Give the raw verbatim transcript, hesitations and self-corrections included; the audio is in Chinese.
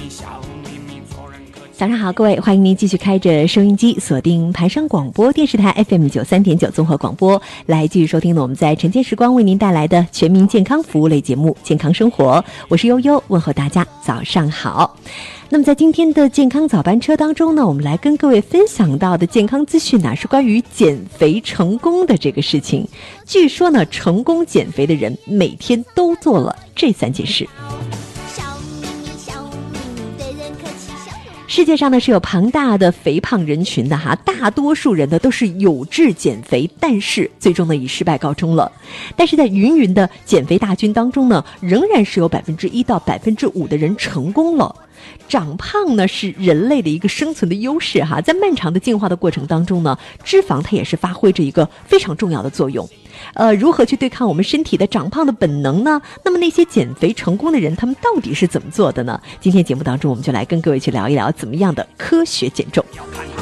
早上好，各位，欢迎您继续开着收音机锁定盘山广播电视台 F M 九三点九综合广播，来继续收听呢我们在晨间时光为您带来的全民健康服务类节目《健康生活》，我是悠悠，问候大家早上好。那么在今天的健康早班车当中呢，我们来跟各位分享到的健康资讯呢，是关于减肥成功的这个事情。据说呢，成功减肥的人每天都做了这三件事。世界上呢是有庞大的肥胖人群的哈，大多数人呢都是有志减肥，但是最终呢以失败告终了。但是在芸芸的减肥大军当中呢，仍然是有百分之一到百分之五的人成功了。长胖呢是人类的一个生存的优势哈，在漫长的进化的过程当中呢，脂肪它也是发挥着一个非常重要的作用。呃，如何去对抗我们身体的长胖的本能呢？那么那些减肥成功的人，他们到底是怎么做的呢？今天节目当中，我们就来跟各位去聊一聊怎么样的科学减重。